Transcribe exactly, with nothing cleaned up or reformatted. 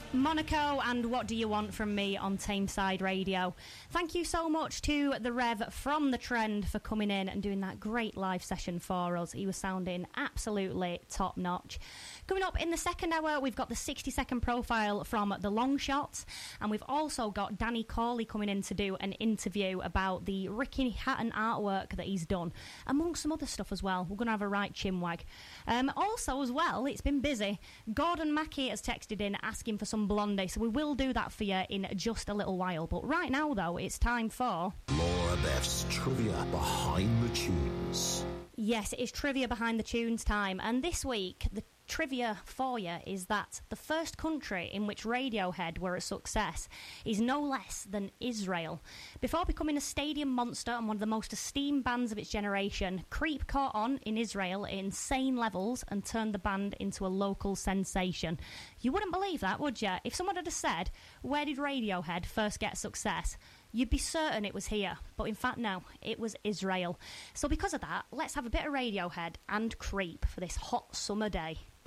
Monaco and What Do You Want From Me on Tameside Radio. Thank you so much to the Rev from The Trend for coming in and doing that great live session for us. He was sounding absolutely top notch. Coming up in the second hour, we've got the sixty second profile from The Long Shots, and we've also got Danny Cawley coming in to do an interview about the Ricky Hatton artwork that he's done, amongst some other stuff as well. We're going to have a right chinwag. Um, also, as well, it's been busy. Gordon Mackey has texted in asking for some Blondie, so we will do that for you in just a little while. But right now, though, it's time for Laura Beth's Trivia Behind the Tunes. Yes, it is Trivia Behind the Tunes time, and this week the trivia for you is that the first country in which Radiohead were a success is no less than Israel. Before becoming a stadium monster and one of the most esteemed bands of its generation, Creep caught on in Israel at insane levels and turned the band into a local sensation. You wouldn't believe that, would you? If someone had have said, where did Radiohead first get success? You'd be certain it was here, but in fact no, it was Israel. So because of that, let's have a bit of Radiohead and Creep for this hot summer day.